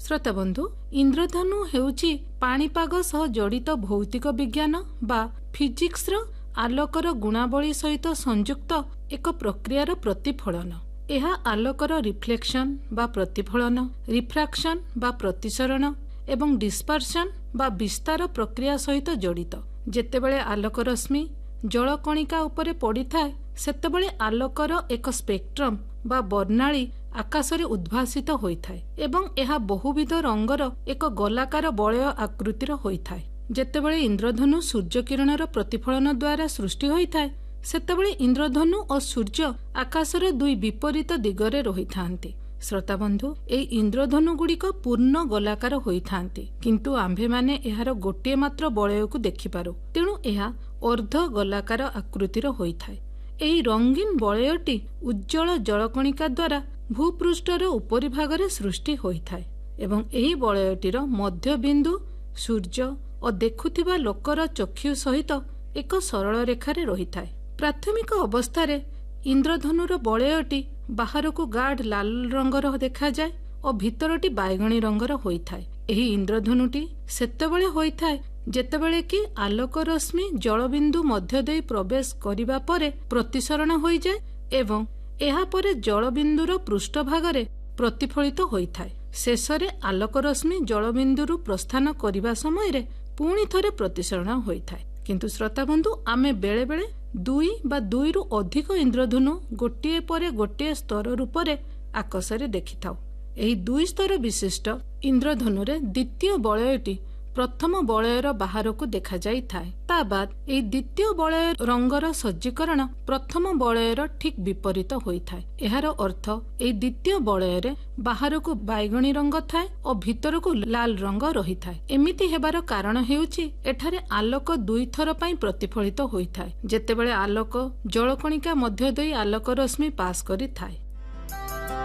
श्रोता बंधु इंद्रधनु हेउची पाणीपाग सह जड़ित भौतिक विज्ञान बा फिजिक्स रो आलोकर गुणावली सहित संयुक्त एक प्रक्रियार प्रतिफलन। यह आलोकर रिफ्लेक्शन बा प्रतिफलन, रिफ्रैक्शन बा प्रतिसरण एवं डिस्पर्शन बा विस्तार प्रक्रिया सहित जड़ित। जेतेबेले आलोक रश्मि जलकणिका उपरे पड़िथाए सेतेबेले आलोकर एक स्पेक्ट्रम बा वर्णाली आकाशरे उद्भासित होइथाए एवं यह बहुविध रंगर एक गोलाकार वलय आकृतिर होइथाए। जेतेबेले इंद्रधनु सूर्य किरणर प्रतिफलन द्वारा सृष्टि होइथाए सेतेबेले इंद्रधनु और सूर्य आकाशर दुई विपरीत दिगरे रहिथांती। श्रोता बंधु एई इंद्रधनु गुड़िक पूर्ण गोलाकार होइथांती किंतु आम्भे माने एहार गोटे मात्र वलय को देखिपारू, तेणु यह अर्ध गोलाकार आकृतिर होइथाए। एही रंगीन वलयटी उज्जवल जलकणिका द्वारा भूपृष्ठर उपरि भागरे सृष्टि होइथाए एवं एही वलयटीर मध्य बिंदु सूर्य और देखुथिबा लोकर चक्षु सहित एक सरल रेखारे रहिथाए। प्राथमिक अवस्थारे इंद्रधनुर वलयटी बाहरकू गाढ़ लाल रंगर देखा जाए और भितरटी बैगणी रंगर होइथाए। एही इंद्रधनुटी सेतेबेले होइथाए जेतेबेले कि आलोक रश्मि जलबिंदु मध्य देई प्रवेश करिबा परे प्रतिसरण होई जाए एवं एहा परे जलबिंदुर पृष्ठभागरे प्रतिफलित होइथाए। शेषरे आलोक रश्मि जलबिंदुरु प्रस्थान करिबा समयरे पुणी थरे प्रतिसरण होइथाए। किंतु श्रोता बंधु आमे बेले बेले दुई बा दुईरु अधिक इंद्रधनु गोटिए परे गोटिए स्तर रूपरे आकाशरे देखिथाउ। एही दुई स्तर विशिष्ट इंद्रधनुरे द्वितीय वलयटी प्रथम वलयर बाहरकू देखा जाई थाए। ता बाद एही द्वितीय वलय रंगर सज्जीकरण प्रथम वलयर ठीक विपरीत होइथाए। एहार अर्थ एही द्वितीय वलयरे बाहरकू बैगणी रंग थाए और भितरकू लाल रंग रहिथाए। एमिति हेबार कारण हेउची एठारे आलोक दुई थर पई प्रतिफलित होइथाए जेतेबेले आलोक जलकणिका मध्य देई आलोक रश्मि पास करि थाए।